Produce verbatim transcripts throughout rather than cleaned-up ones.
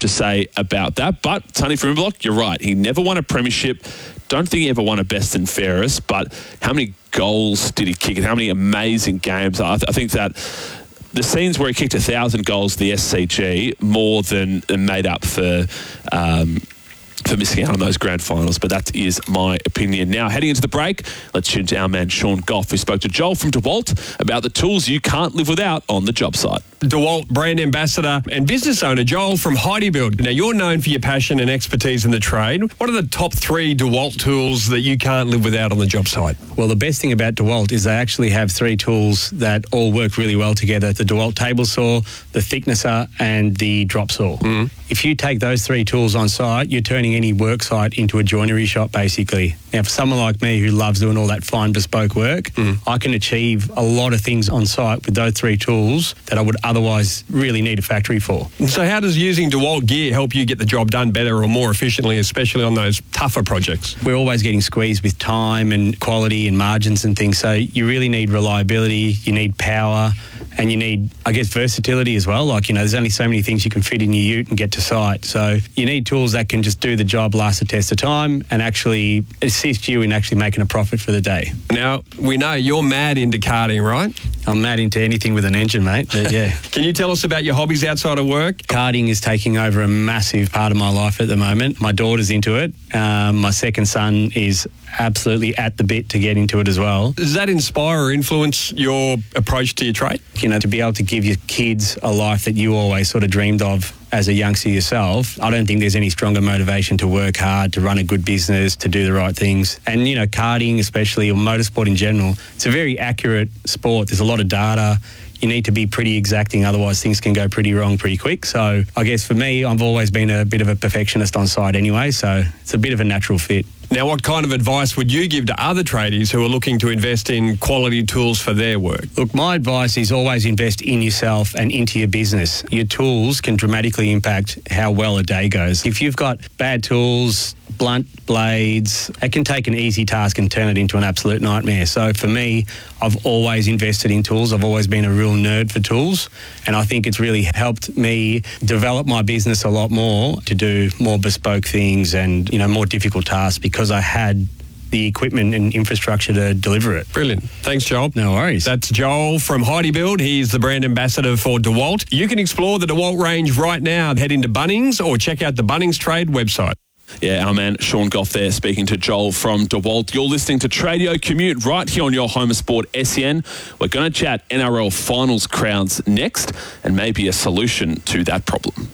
to say about that. But Sonny Frimberlock, you're right. He never won a premiership. Don't think he ever won a best and fairest, but how many goals did he kick and how many amazing games? I, th- I think that the scenes where he kicked a thousand goals at the S C G more than made up for um, for missing out on those grand finals, but that is my opinion. Now, heading into the break, let's tune to our man Sean Goff, who spoke to Joel from DeWalt about the tools you can't live without on the job site. DeWalt brand ambassador and business owner Joel from Heidibuild. Now, you're known for your passion and expertise in the trade. What are the top three DeWalt tools that you can't live without on the job site? Well, the best thing about DeWalt is they actually have three tools that all work really well together. The DeWalt table saw, the thicknesser and the drop saw. Mm. If you take those three tools on site, you're turning any work site into a joinery shop, basically. Now, for someone like me who loves doing all that fine bespoke work, mm. I can achieve a lot of things on site with those three tools that I would otherwise really need a factory for. So how does using DeWalt gear help you get the job done better or more efficiently, especially on those tougher projects? We're always getting squeezed with time and quality and margins and things, so you really need reliability, you need power, and you need, I guess, versatility as well. Like, you know, there's only so many things you can fit in your ute and get to site. So you need tools that can just do the job, last the test of time, and actually assist you in actually making a profit for the day. Now, we know you're mad into karting, right? I'm mad into anything with an engine, mate, but yeah. Can you tell us about your hobbies outside of work? Karting is taking over a massive part of my life at the moment. My daughter's into it. Um, my second son is absolutely at the bit to get into it as well. Does that inspire or influence your approach to your trade? You know, to be able to give your kids a life that you always sort of dreamed of as a youngster yourself, I don't think there's any stronger motivation to work hard, to run a good business, to do the right things. And, you know, karting especially, or motorsport in general, it's a very accurate sport. There's a lot of data. You need to be pretty exacting, otherwise things can go pretty wrong pretty quick. So I guess for me, I've always been a bit of a perfectionist on site anyway, so it's a bit of a natural fit. Now, what kind of advice would you give to other tradies who are looking to invest in quality tools for their work? Look, my advice is always invest in yourself and into your business. Your tools can dramatically impact how well a day goes. If you've got bad tools, blunt blades, it can take an easy task and turn it into an absolute nightmare. So for me, I've always invested in tools. I've always been a real nerd for tools, and I think it's really helped me develop my business a lot more to do more bespoke things and, you know, more difficult tasks because I had the equipment and infrastructure to deliver it. Brilliant. Thanks, Joel. No worries. That's Joel from Heidibuild. He's the brand ambassador for DeWalt. You can explore the DeWalt range right now. Head into Bunnings or check out the Bunnings Trade website. Yeah, our man Sean Goff there speaking to Joel from DeWalt. You're listening to Tradio Commute right here on your home of sport, S E N. We're going to chat N R L finals crowns next and maybe a solution to that problem.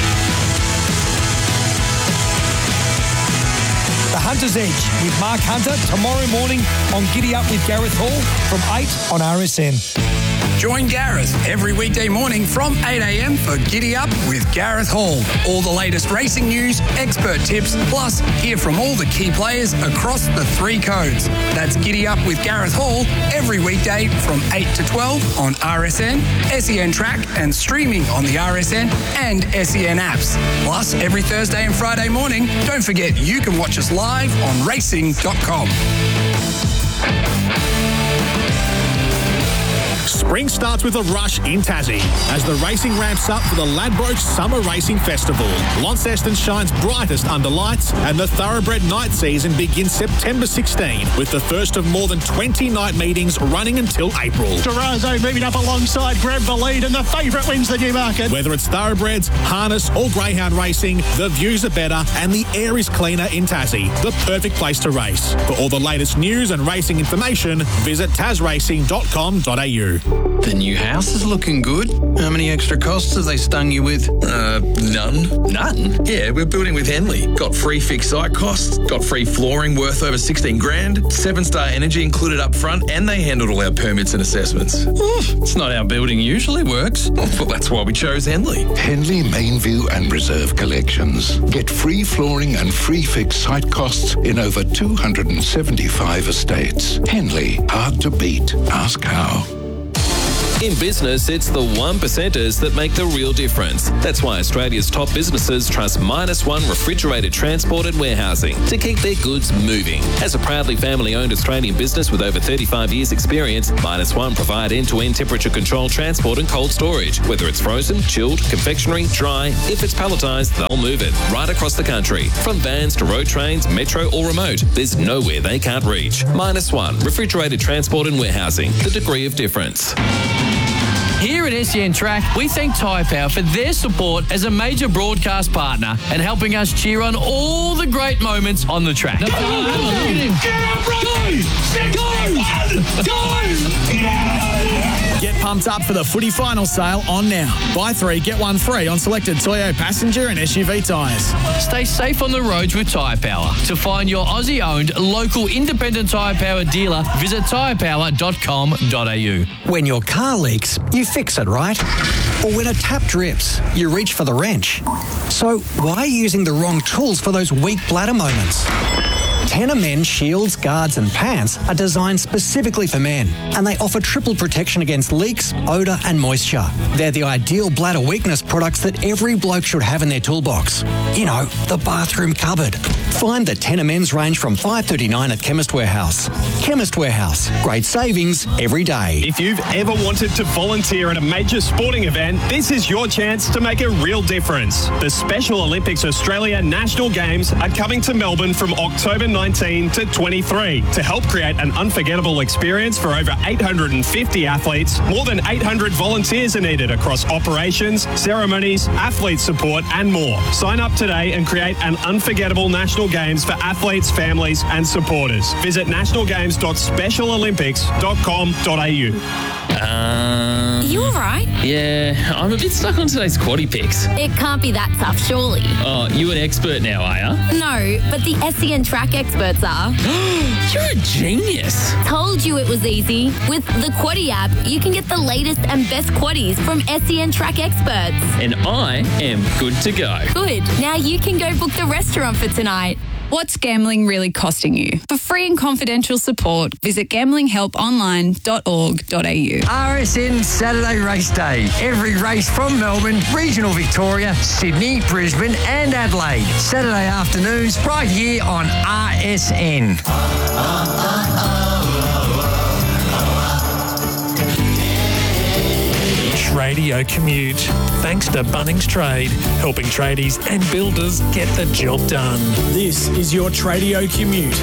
The Hunter's Edge with Mark Hunter tomorrow morning on Giddy Up with Gareth Hall from eight on R S N. Join Gareth every weekday morning from eight a.m. for Giddy Up with Gareth Hall. All the latest racing news, expert tips, plus hear from all the key players across the three codes. That's Giddy Up with Gareth Hall every weekday from eight to twelve on R S N, S E N Track, and streaming on the R S N and S E N apps. Plus, every Thursday and Friday morning, don't forget you can watch us live on racing dot com. Spring starts with a rush in Tassie as the racing ramps up for the Ladbroke Summer Racing Festival. Launceston shines brightest under lights and the Thoroughbred night season begins September sixteenth with the first of more than twenty night meetings running until April. Durazo moving up alongside Grab the lead and the favourite wins the Newmarket. Whether it's thoroughbreds, harness or greyhound racing, the views are better and the air is cleaner in Tassie. The perfect place to race. For all the latest news and racing information, visit tas racing dot com dot a u. The new house is looking good. How many extra costs have they stung you with? Uh, none. None? Yeah, we're building with Henley. Got free fixed site costs, got free flooring worth over sixteen grand, seven-star energy included up front, and they handled all our permits and assessments. Oof, it's not how building usually works. Well, that's why we chose Henley. Henley Mainview and Reserve Collections. Get free flooring and free fixed site costs in over two hundred seventy-five estates. Henley, hard to beat. Ask how. In business, it's the one percenters that make the real difference. That's why Australia's top businesses trust Minus One Refrigerated Transport and Warehousing to keep their goods moving. As a proudly family-owned Australian business with over thirty-five years experience, Minus One provide end-to-end temperature control transport and cold storage. Whether it's frozen, chilled, confectionery, dry, if it's palletised, they'll move it right across the country. From vans to road trains, metro or remote, there's nowhere they can't reach. Minus One Refrigerated Transport and Warehousing, the degree of difference. Here at S E N Track, we thank Tyre Power for their support as a major broadcast partner and helping us cheer on all the great moments on the track. Get up, Riley! Go! Go! Get pumped up for the footy final sale on now. Buy three, get one free on selected Toyo passenger and S U V tyres. Stay safe on the roads with Tyre Power. To find your Aussie-owned, local independent Tyre Power dealer, visit tyre power dot com dot a u. When your car leaks, you fix it, right? Or when a tap drips, you reach for the wrench. So why are you using the wrong tools for those weak bladder moments? Tenor Men's shields, guards and pants are designed specifically for men, and they offer triple protection against leaks, odour and moisture. They're the ideal bladder weakness products that every bloke should have in their toolbox. You know, the bathroom cupboard. Find the Tenor Men's range from five dollars thirty-nine at Chemist Warehouse. Chemist Warehouse. Great savings every day. If you've ever wanted to volunteer at a major sporting event, this is your chance to make a real difference. The Special Olympics Australia National Games are coming to Melbourne from October nineteen to twenty-three to help create an unforgettable experience for over eight hundred fifty athletes. More than eight hundred volunteers are needed across operations, ceremonies, athlete support and more. Sign up today and create an unforgettable National Games for athletes, families and supporters. Visit national games dot special olympics dot com dot a u. Uh, Are you all right? Yeah, I'm a bit stuck on today's quaddie picks. It can't be that tough, surely. Oh, you an expert now, are you? No, but the S E N Track experts are. You're a genius. Told you it was easy. With the Quaddie app, you can get the latest and best quaddies from S E N Track experts. And I am good to go. Good. Now you can go book the restaurant for tonight. What's gambling really costing you? For free and confidential support, visit gambling help online dot org dot a u. R S N Saturday Race Day. Every race from Melbourne, regional Victoria, Sydney, Brisbane and Adelaide. Saturday afternoons right here on R S N. Radio Commute. Thanks to Bunnings Trade, helping tradies and builders get the job done. This is your Tradio Commute.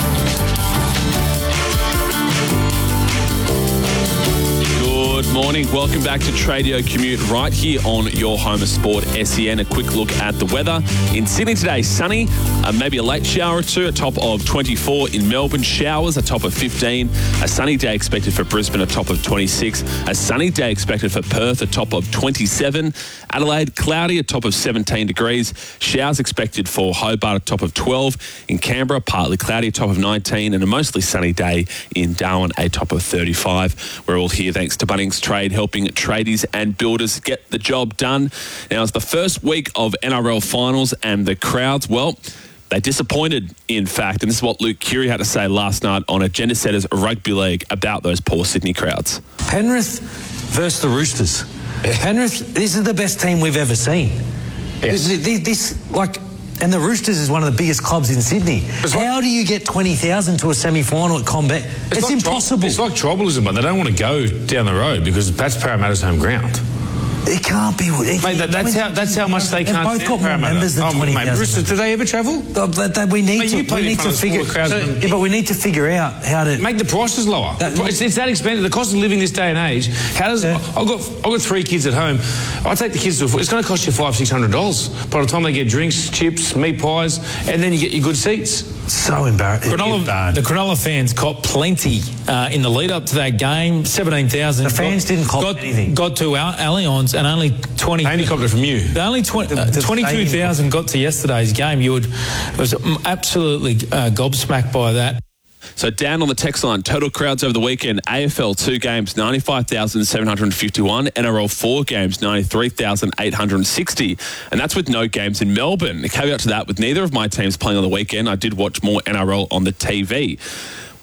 Good morning. Welcome back to Tradio Commute right here on your home of sport, S E N. A quick look at the weather. In Sydney today, sunny, uh, maybe a late shower or two, a top of twenty-four. In Melbourne, showers, a top of fifteen. A sunny day expected for Brisbane, a top of twenty-six. A sunny day expected for Perth, a top of twenty-seven. Adelaide, cloudy, a top of seventeen degrees. Showers expected for Hobart, a top of twelve. In Canberra, partly cloudy, a top of nineteen. And a mostly sunny day in Darwin, a top of thirty-five. We're all here thanks to Bunnings Trade, helping tradies and builders get the job done. Now, it's the first week of N R L finals and the crowds, well, they disappointed, in fact. And this is what Luke Keary had to say last night on Agenda Setters Rugby League about those poor Sydney crowds. Penrith versus the Roosters. Penrith, this is the best team we've ever seen. Yeah. This, this, this, like... And the Roosters is one of the biggest clubs in Sydney. It's How like, do you get twenty thousand to a semi-final at Combat? It's, it's like impossible. Tri- it's like tribalism, but they don't want to go down the road because that's Parramatta's home ground. It can't be. It, mate, that, that's how that's how much they can't. Both got more members than oh, twenty thousand. Roosters, do they ever travel? Uh, but, but we need mate, to. We need to figure. So, yeah, but we need to figure out how to make the prices lower. That, it's, it's that expensive. The cost of living this day and age. How does? Yeah. I've got I've got three kids at home. I take the kids to. A, it's going to cost you five six hundred dollars by the time they get drinks, chips, meat pies, and then you get your good seats. So embarrassing. Cronulla, the Cronulla fans caught plenty uh, in the lead up to that game. Seventeen thousand. The fans got, didn't cop got, anything. Got to Al- Allianz and only twenty. They only copped it from you. The only twenty, uh, twenty-two thousand got to yesterday's game. You would was absolutely uh, gobsmacked by that. So down on the text line, total crowds over the weekend, A F L two games, ninety-five thousand seven hundred fifty-one, N R L four games, ninety-three thousand eight hundred sixty, and that's with no games in Melbourne. The caveat to that, with neither of my teams playing on the weekend, I did watch more N R L on the T V.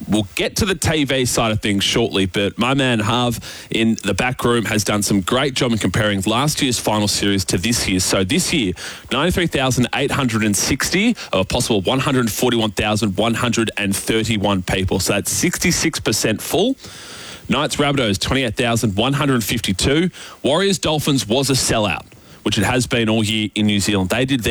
We'll get to the T V side of things shortly, but my man Harv in the back room has done some great job in comparing last year's final series to this year's. So this year, ninety-three thousand eight hundred sixty of a possible one hundred forty-one thousand one hundred thirty-one people. So that's sixty-six percent full. Knights Rabbitohs, twenty-eight thousand one hundred fifty-two. Warriors Dolphins was a sellout, which it has been all year in New Zealand. They did their